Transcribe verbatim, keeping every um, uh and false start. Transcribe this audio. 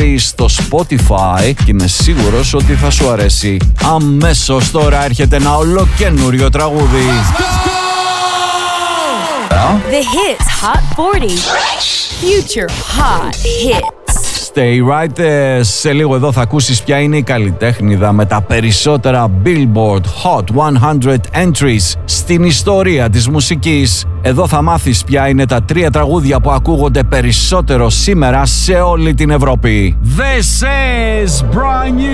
τραγούδι στο Spotify και είμαι σίγουρος ότι θα σου αρέσει. Αμέσως τώρα έρχεται ένα ολοκένουριο τραγούδι. The Hits Hot φορτά. Future Hot Hits. Stay right there. Σε λίγο εδώ θα ακούσεις ποια είναι η καλλιτέχνηδα με τα περισσότερα Billboard Hot εκατό entries στην ιστορία της μουσικής. Εδώ θα μάθεις ποια είναι τα τρία τραγούδια που ακούγονται περισσότερο σήμερα σε όλη την Ευρώπη. This is brand new.